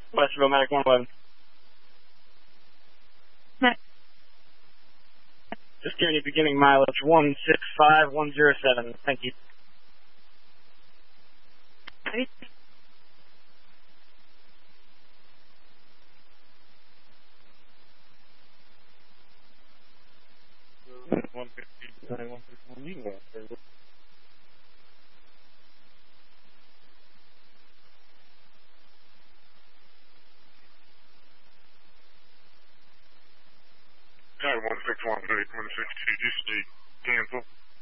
Westerville, Medic 111. Just giving you beginning mileage 165107. Thank you. Sorry, 161 162, just to cancel.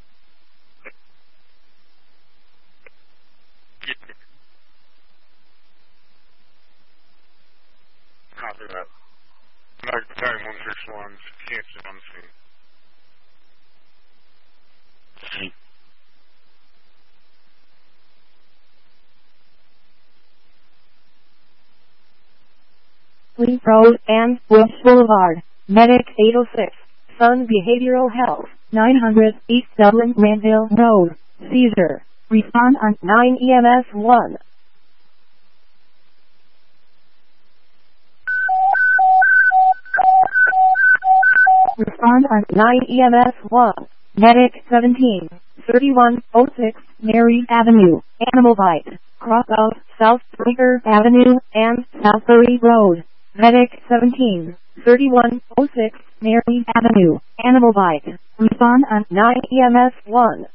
Copy that. Sorry, 161, cancel on the scene. Leaf Road and Bush Boulevard, Medic 806, Sun Behavioral Health, 900 East Dublin Granville Road, Seizure. Respond on 9 EMS 1. Respond on 9 EMS 1. Medic 17, 3106, Mary Avenue, Animal Bite, cross of South Breaker Avenue and Southbury Road. Medic 17, 3106, Mary Avenue, Animal Bite. Respond on 9 EMS 1.